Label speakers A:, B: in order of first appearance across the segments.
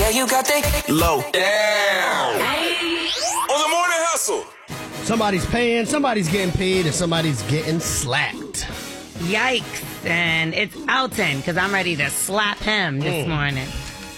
A: Yeah, you got the low down.
B: On the morning hustle.
C: Somebody's paying, somebody's getting paid, and somebody's getting slapped.
D: Yikes. And it's Elton, because I'm ready to slap him this morning.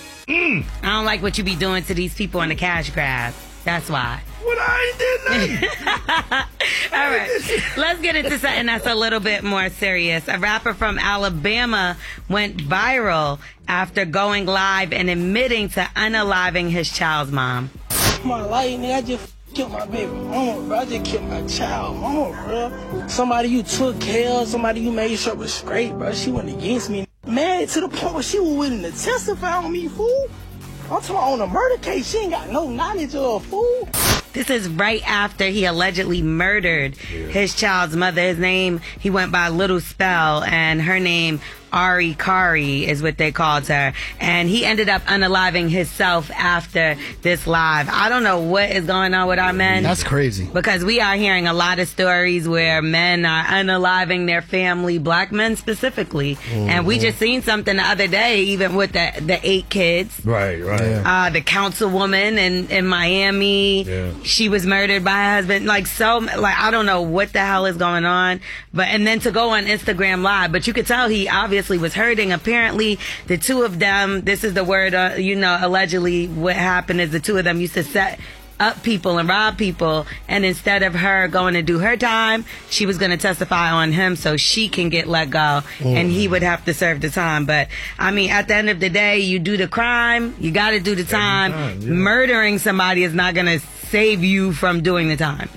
D: I don't like what you be doing to these people in the cash grab. That's why.
B: What I ain't did nothing.
D: All right. Let's get into something that's a little bit more serious. A rapper from Alabama went viral after going live and admitting to unaliving his child's mom.
E: My life, nigga, I just killed my baby mama, bro. I just killed my child mama, bro. Somebody you took care of, somebody you made sure was straight, bro. She went against me. Mad to the point where she was willing to testify on me, fool. I'm talking on a murder case. She ain't got no knowledge of, fool.
D: This is right after he allegedly murdered his child's mother. His name, he went by Little Spell, and her name, Ari Kari, is what they called her. And he ended up unaliving himself after this live. I don't know what is going on with our men.
C: That's crazy.
D: Because we are hearing a lot of stories where men are unaliving their family, black men specifically. And we just seen something the other day, even with the 8 kids.
B: Right.
C: Yeah.
D: The councilwoman in Miami, she was murdered by her husband. I don't know what the hell is going on. And then to go on Instagram Live, but you could tell he obviously was hurting. Apparently, the two of them, this is the word, allegedly what happened is the two of them used to set up people and rob people, and instead of her going to do her time, she was going to testify on him so she can get let go, and he would have to serve the time. But I mean, at the end of the day, you do the crime, you got to do the time. Murdering somebody is not going to save you from doing the time.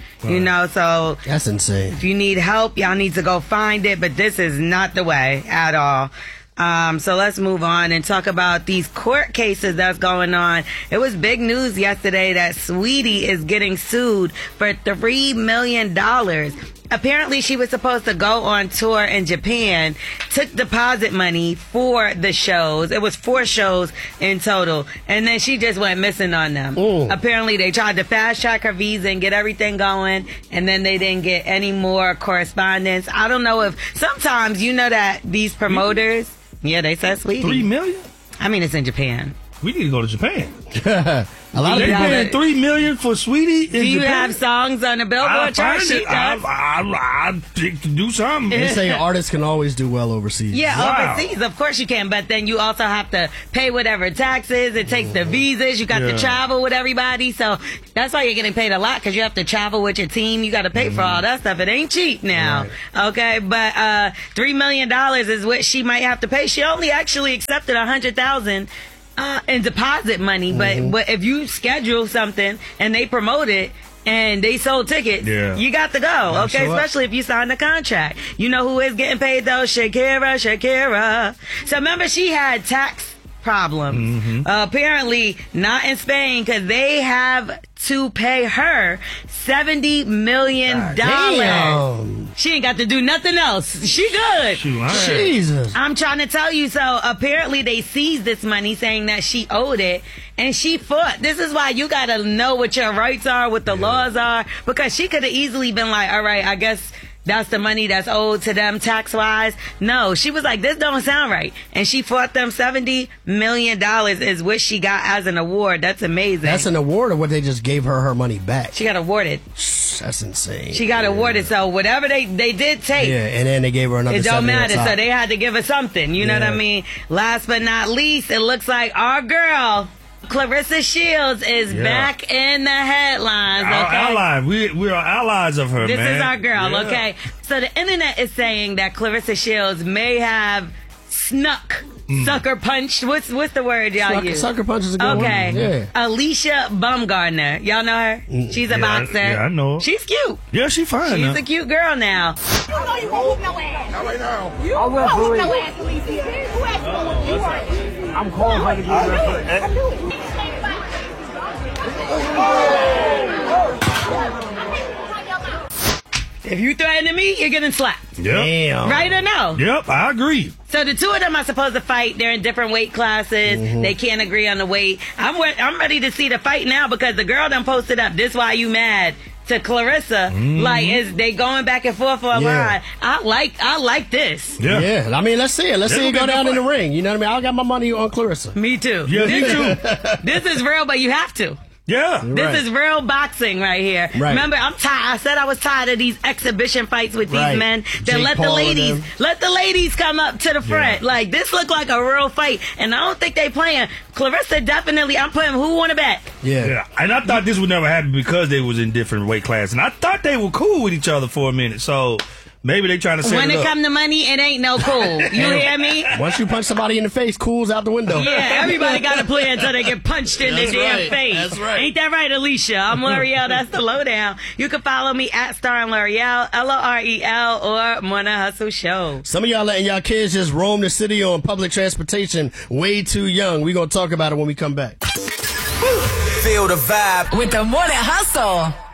D: So
C: that's insane.
D: If you need help, y'all need to go find it, but this is not the way at all. So let's move on and talk about these court cases that's going on. It was big news yesterday that Sweetie is getting sued for $3 million. Apparently, she was supposed to go on tour in Japan, took deposit money for the shows. It was 4 shows in total. And then she just went missing on them. Apparently, they tried to fast track her visa and get everything going. And then they didn't get any more correspondence. I don't know if sometimes that these promoters, they said Sweetie.
B: $3 million?
D: I mean, it's in Japan.
B: We need to go to Japan.
C: A lot of people
B: paying $3 million for Sweetie in
D: Do you
B: Japan?
D: have songs on the Billboard chart?
B: I'll do something.
C: They say artists can always do well overseas.
D: Yeah,
B: Wow.
D: overseas, of course you can, but then you also have to pay whatever taxes. It takes the visas. You got to travel with everybody. So that's why you're getting paid a lot, because you have to travel with your team. You got to pay for all that stuff. It ain't cheap now.
C: Right.
D: Okay, but $3 million is what she might have to pay. She only actually accepted $100,000 in deposit money, but if you schedule something and they promote it and they sold tickets, you got to go, okay? Especially if you sign the contract. You know who is getting paid though? Shakira. So remember, she had tax problems. Apparently not in Spain, because they have to pay her $70 million.
C: Damn.
D: She ain't got to do nothing else. She good.
C: Jesus.
D: I'm trying to tell you. So apparently they seized this money, saying that she owed it, and she fought. This is why you got to know what your rights are, what the laws are, because she could have easily been like, all right, I guess that's the money that's owed to them tax-wise. No, she was like, this don't sound right. And she fought them. $70 million is what she got as an award. That's amazing.
C: That's an award, or what they just gave her money back?
D: She got awarded.
C: That's insane.
D: She got awarded. So whatever they did take.
C: Yeah, and then they gave her another
D: It don't matter.
C: on top.
D: So they had to give her something. You know what I mean? Last but not least, it looks like our girl, Clarissa Shields, is back in the headlines.
B: Our
D: Okay?
B: ally. We are allies of her,
D: This
B: man.
D: is our girl, okay? So the internet is saying that Clarissa Shields may have snuck, sucker punched. What's the word y'all use?
C: Sucker punch is a good one.
D: Okay.
C: Yeah.
D: Alicia Baumgartner. Y'all know her? She's a boxer.
B: Yeah, I know her.
D: She's cute.
B: Yeah, she fine.
D: She's
B: now.
D: a cute girl now.
F: You know you won't whoop no ass.
B: Not right now.
F: You won't whoop no ass, Alicia. Who asked you to whoop you are?
B: I'm calling her to get
F: I do it.
D: If you threatening me, you're getting slapped.
B: Yep.
C: Damn.
D: Right or no?
B: Yep, I agree.
D: So the two of them are supposed to fight. They're in different weight classes. They can't agree on the weight. I'm ready to see the fight now, because the girl done posted up, this why you mad to Clarissa. Like, they going back and forth for a line. I like this.
C: Yeah. I mean, let's see it. Let's see it go down in the ring. You know what I mean? I got my money on Clarissa.
D: Me too.
B: Yeah, me too.
D: This is real, but you have to.
B: Yeah.
D: This is real boxing right here.
C: Right.
D: Remember, I'm tired. I said I was tired of these exhibition fights with these men. Then
C: Jake
D: let
C: Paul
D: the ladies come up to the front. Like, this looked like a real fight, and I don't think they playing. Clarissa definitely. I'm putting who on the back.
B: Yeah. And I thought this would never happen because they was in different weight classes, and I thought they were cool with each other for a minute. So maybe they trying to set
D: When
B: it
D: it
B: up.
D: come to money, it ain't no cool. You hear me?
C: Once you punch somebody in the face, cool's out the window.
D: Yeah, everybody got to play until they get punched in the
C: That's
D: damn
C: right.
D: face.
C: That's right.
D: Ain't that right, Alicia? I'm L'Oreal. That's the lowdown. You can follow me at Star and L'Oreal, L-O-R-E-L, or Morning Hustle Show.
C: Some of y'all letting y'all kids just roam the city on public transportation way too young. We gonna talk about it when we come back.
A: Feel the vibe
G: With the Morning Hustle.